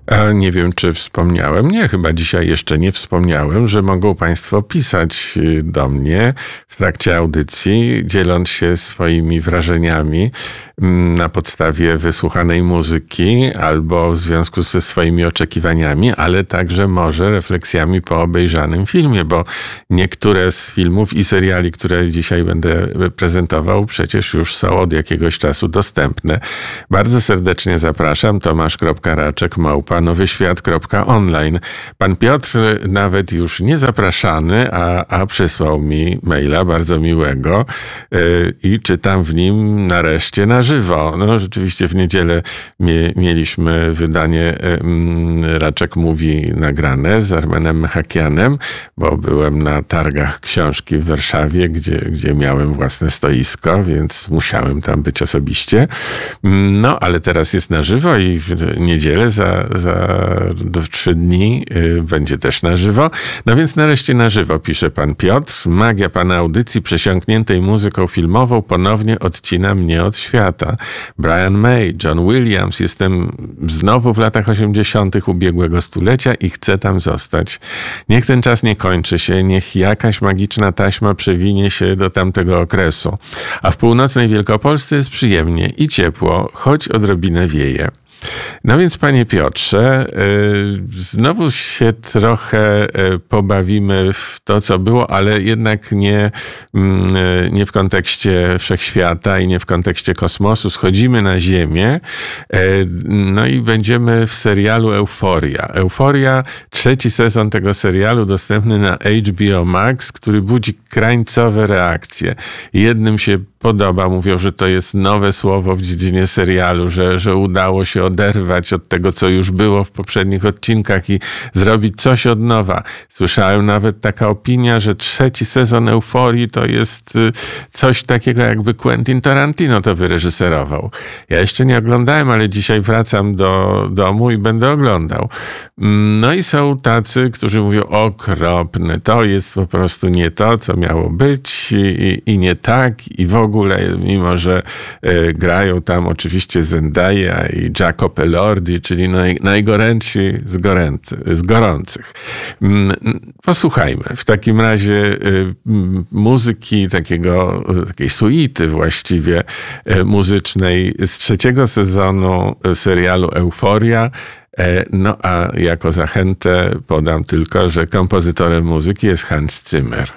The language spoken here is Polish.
Nie wiem, czy wspomniałem. Nie, chyba dzisiaj jeszcze nie wspomniałem, że mogą Państwo pisać do mnie w trakcie audycji, dzieląc się swoimi wrażeniami na podstawie wysłuchanej muzyki albo w związku ze swoimi oczekiwaniami, ale także może refleksjami po obejrzanym filmie, bo niektóre z filmów i seriali, które dzisiaj będę prezentował, przecież już są od jakiegoś czasu dostępne. Bardzo serdecznie zapraszam. tomasz.raczek@nowyświat.online. Pan Piotr nawet już nie zapraszany, a przysłał mi maila bardzo miłego i czytam w nim nareszcie na żywo. No rzeczywiście w niedzielę mieliśmy wydanie Raczek Mówi nagrane z Armenem Mechakianem, bo byłem na targach książki w Warszawie, gdzie miałem własne stoisko, więc musiałem tam być osobiście. No, ale teraz jest na żywo i w niedzielę za 3 dni będzie też na żywo. No więc nareszcie na żywo, pisze pan Piotr. Magia pana audycji przesiąkniętej muzyką filmową ponownie odcina mnie od świata. Brian May, John Williams. Jestem znowu w latach 80. ubiegłego stulecia i chcę tam zostać. Niech ten czas nie kończy się, niech jakaś magiczna taśma przewinie się do tamtego okresu. A w północnej Wielkopolsce jest przyjemnie i ciepło, choć odrobinę wieje. No więc, panie Piotrze, znowu się trochę pobawimy w to, co było, ale jednak nie w kontekście wszechświata i nie w kontekście kosmosu. Schodzimy na Ziemię, no i będziemy w serialu Euforia. Euforia, 3. sezon tego serialu dostępny na HBO Max, który budzi krańcowe reakcje. Jednym się podoba, mówią, że to jest nowe słowo w dziedzinie serialu, że udało się oderwać od tego, co już było w poprzednich odcinkach i zrobić coś od nowa. Słyszałem nawet taka opinia, że 3. sezon Euforii to jest coś takiego, jakby Quentin Tarantino to wyreżyserował. Ja jeszcze nie oglądałem, ale dzisiaj wracam do domu i będę oglądał. No i są tacy, którzy mówią, okropne, to jest po prostu nie to, co miało być i nie tak i w ogóle, mimo że grają tam oczywiście Zendaya i Jacob Elordi, czyli najgorętsi z gorących. Posłuchajmy w takim razie muzyki, takiej suity właściwie muzycznej z 3. sezonu serialu Euforia. No a jako zachętę podam tylko, że kompozytorem muzyki jest Hans Zimmer.